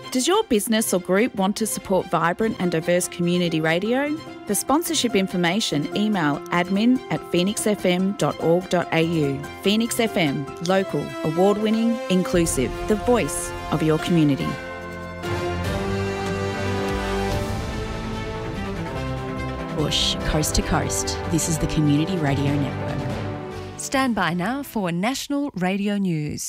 Does your business or group want to support vibrant and diverse community radio? For sponsorship information, email admin@phoenixfm.org.au. Phoenix FM, local, award-winning, inclusive, the voice of your community. Bush, coast to coast. This is the Community Radio Network. Stand by now for National Radio News.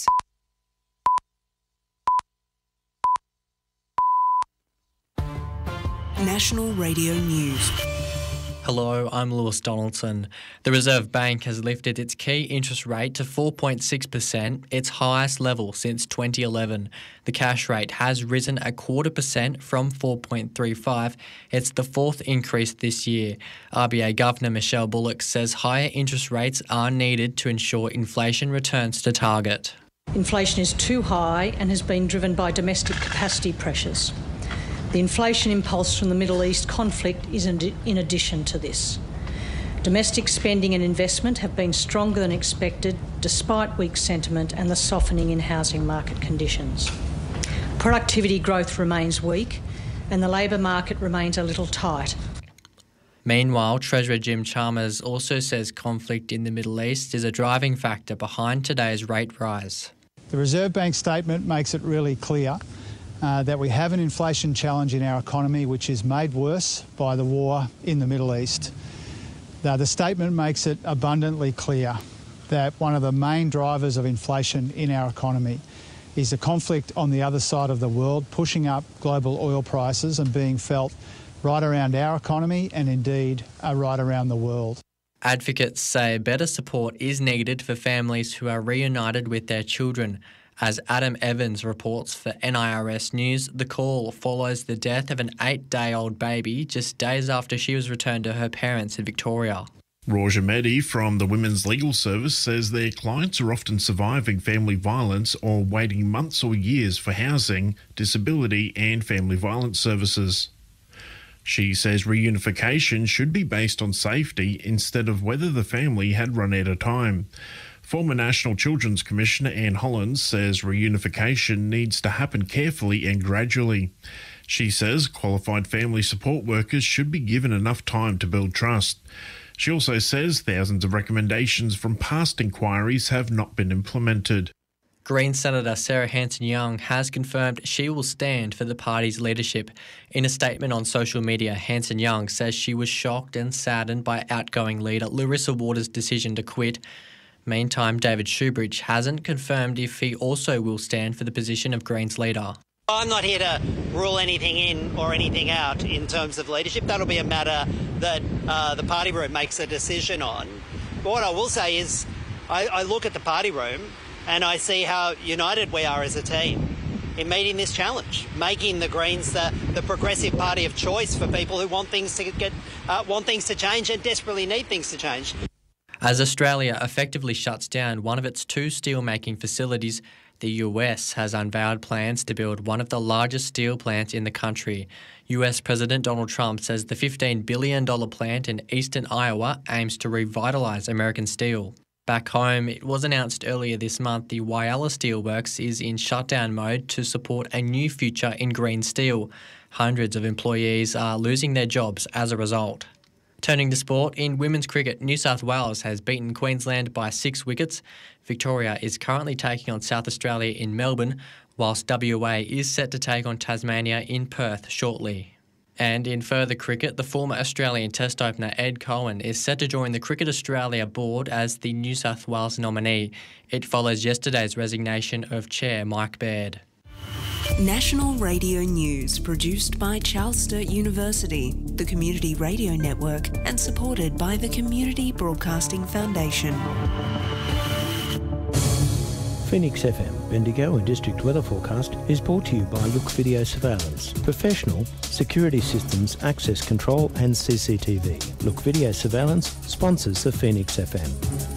National Radio News. Hello, I'm Lewis Donaldson. The Reserve Bank has lifted its key interest rate to 4.6%, its highest level since 2011. The cash rate has risen 0.25% from 4.35. It's the fourth increase this year. RBA Governor Michelle Bullock says higher interest rates are needed to ensure inflation returns to target. Inflation is too high and has been driven by domestic capacity pressures. The inflation impulse from the Middle East conflict is in addition to this. Domestic spending and investment have been stronger than expected despite weak sentiment and the softening in housing market conditions. Productivity growth remains weak and the labour market remains a little tight. Meanwhile, Treasurer Jim Chalmers also says conflict in the Middle East is a driving factor behind today's rate rise. The Reserve Bank statement makes it really clear that we have an inflation challenge in our economy which is made worse by the war in the Middle East. The statement makes it abundantly clear that one of the main drivers of inflation in our economy is the conflict on the other side of the world, pushing up global oil prices and being felt right around our economy and indeed right around the world. Advocates say better support is needed for families who are reunited with their children. As Adam Evans reports for NIRS News, the call follows the death of an 8-day-old baby just days after she was returned to her parents in Victoria. Roger Meddy from the Women's Legal Service says their clients are often surviving family violence or waiting months or years for housing, disability and family violence services. She says reunification should be based on safety instead of whether the family had run out of time. Former National Children's Commissioner Anne Hollands says reunification needs to happen carefully and gradually. She says qualified family support workers should be given enough time to build trust. She also says thousands of recommendations from past inquiries have not been implemented. Greens Senator Sarah Hanson-Young has confirmed she will stand for the party's leadership. In a statement on social media, Hanson-Young says she was shocked and saddened by outgoing leader Larissa Waters' decision to quit. Meantime, David Shoebridge hasn't confirmed if he also will stand for the position of Greens leader. I'm not here to rule anything in or anything out in terms of leadership. That'll be a matter that the party room makes a decision on. But what I will say is I look at the party room and I see how united we are as a team in meeting this challenge, making the Greens the progressive party of choice for people who want things to change and desperately need things to change. As Australia effectively shuts down one of its 2 steel-making facilities, the US has unveiled plans to build one of the largest steel plants in the country. US President Donald Trump says the $15 billion plant in eastern Iowa aims to revitalise American steel. Back home, it was announced earlier this month the Whyalla Steelworks is in shutdown mode to support a new future in green steel. Hundreds of employees are losing their jobs as a result. Turning to sport, in women's cricket, New South Wales has beaten Queensland by 6 wickets. Victoria is currently taking on South Australia in Melbourne, whilst WA is set to take on Tasmania in Perth shortly. And in further cricket, the former Australian Test opener Ed Cohen is set to join the Cricket Australia board as the New South Wales nominee. It follows yesterday's resignation of Chair Mike Baird. National Radio News, produced by Charles Sturt University, the Community Radio Network, and supported by the Community Broadcasting Foundation. Phoenix FM, Bendigo and District Weather Forecast is brought to you by Look Video Surveillance, professional security systems, access control and CCTV. Look Video Surveillance sponsors the Phoenix FM.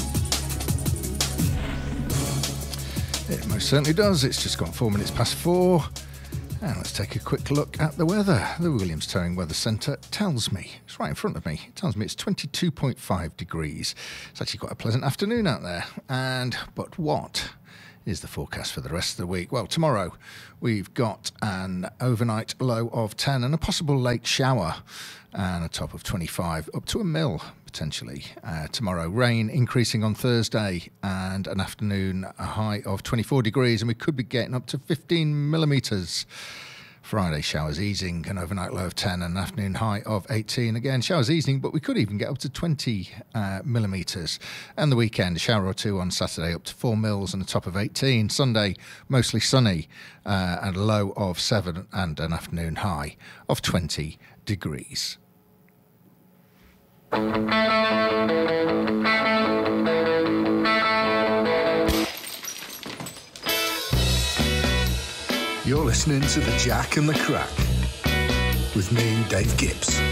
It most certainly does. It's just gone 4 minutes past 4. And let's take a quick look at the weather. The Williams Towing Weather Centre tells me, it's right in front of me, it tells me it's 22.5 degrees. It's actually quite a pleasant afternoon out there. But what is the forecast for the rest of the week. Well, tomorrow we've got an overnight low of 10 and a possible late shower and a top of 25, up to a mil potentially. Tomorrow, rain increasing on Thursday and an afternoon a high of 24 degrees, and we could be getting up to 15 millimetres. Friday, showers easing, an overnight low of 10 and an afternoon high of 18. Again, showers easing, but we could even get up to 20 millimetres. And the weekend, a shower or two on Saturday, up to 4 mils and a top of 18. Sunday, mostly sunny, and a low of 7 and an afternoon high of 20 degrees. You're listening to the Jack and the Crack with me, Dave Gibbs.